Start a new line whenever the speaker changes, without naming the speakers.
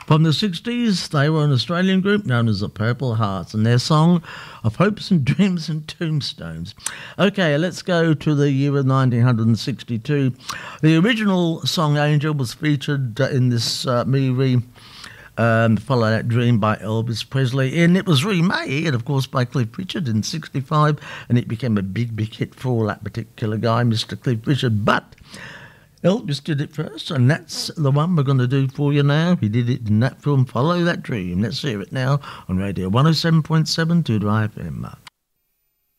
From the 60s, they were an Australian group known as the Purple Hearts, and their song of Hopes and Dreams and Tombstones. Okay, let's go to the year of 1962. The original song Angel was featured in this movie, Follow That Dream by Elvis Presley, and it was remade, of course, by Cliff Richard in 65, and it became a big hit for that particular guy, Mr. Cliff Richard. But Elvis did it first, and that's the one we're going to do for you now. He did it in that film, Follow That Dream. Let's hear it now on Radio 107.7 Doo FM.